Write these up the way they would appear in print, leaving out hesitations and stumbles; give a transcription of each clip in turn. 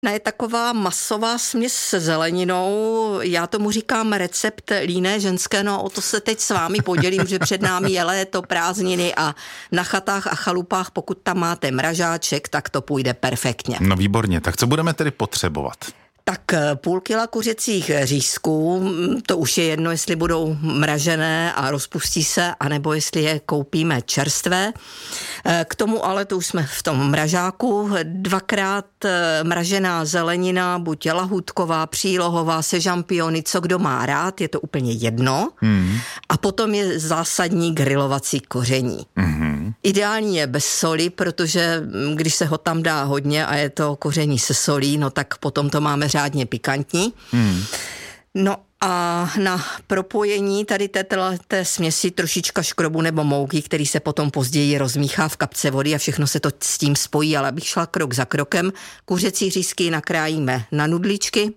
Je taková masová směs se zeleninou, já tomu říkám recept líné ženské, no o to se teď s vámi podělím, že před námi je léto, prázdniny a na chatách a chalupách, pokud tam máte mražáček, tak to půjde perfektně. No výborně, tak co budeme tedy potřebovat? Tak půl kila kuřecích řízků, to už je jedno, jestli budou mražené a rozpustí se, anebo jestli je koupíme čerstvé. K tomu ale to už jsme v tom mražáku, 2krát mražená zelenina, buď lahůdková, přílohová, se žampiony, co kdo má rád, je to úplně jedno. A potom je zásadní grilovací koření. Ideální je bez soli, protože když se ho tam dá hodně a je to koření se solí, no tak potom to máme řádně pikantní. No a na propojení tady té směsi trošička škrobu nebo mouky, který se potom později rozmíchá v kapce vody a všechno se to s tím spojí, ale abych šla krok za krokem. Kuřecí řízky nakrájíme na nudličky,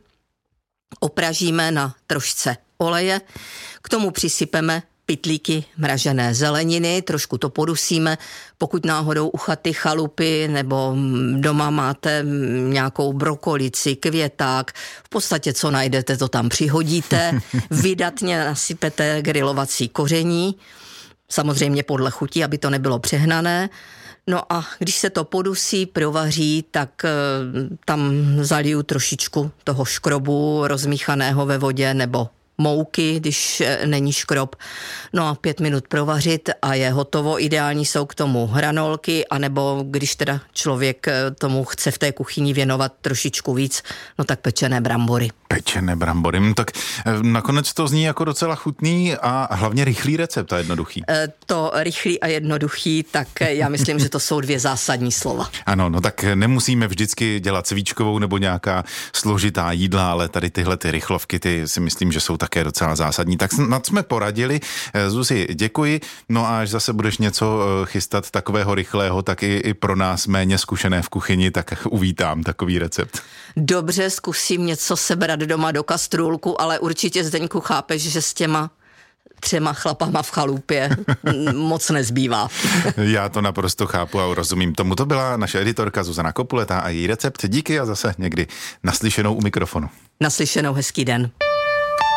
opražíme na trošce oleje, k tomu přisypeme pytlíky mražené zeleniny, trošku to podusíme, pokud náhodou u chaty chalupy nebo doma máte nějakou brokolici, květák, v podstatě co najdete, to tam přihodíte, vydatně nasypete grilovací koření, samozřejmě podle chuti, aby to nebylo přehnané. No a když se to podusí, provaří, tak tam zaliju trošičku toho škrobu rozmíchaného ve vodě nebo mouky, když není škrob. No a 5 minut provařit a je hotovo. Ideální jsou k tomu hranolky, anebo když teda člověk tomu chce v té kuchyni věnovat trošičku víc, no tak pečené brambory. Pečené brambory, no tak nakonec to zní jako docela chutný a hlavně rychlý recept a jednoduchý. To rychlý a jednoduchý, tak já myslím, že to jsou 2 zásadní slova. Ano, no tak nemusíme vždycky dělat svíčkovou nebo nějaká složitá jídla, ale tady tyhle ty rychlovky, ty si myslím, že jsou také docela zásadní. Tak snad jsme poradili. Zuzi, děkuji. No a až zase budeš něco chystat takového rychlého, tak i pro nás méně zkušené v kuchyni, tak uvítám takový recept. Dobře, zkusím něco sebrat doma do kastrůlku, ale určitě, Zdeňku, chápeš, že s těma 3 chlapama v chalupě moc nezbývá. Já to naprosto chápu a rozumím tomu. To byla naše editorka Zuzana Kopuleta a její recept. Díky a zase někdy naslyšenou u mikrofonu. Naslyšenou, hezký den.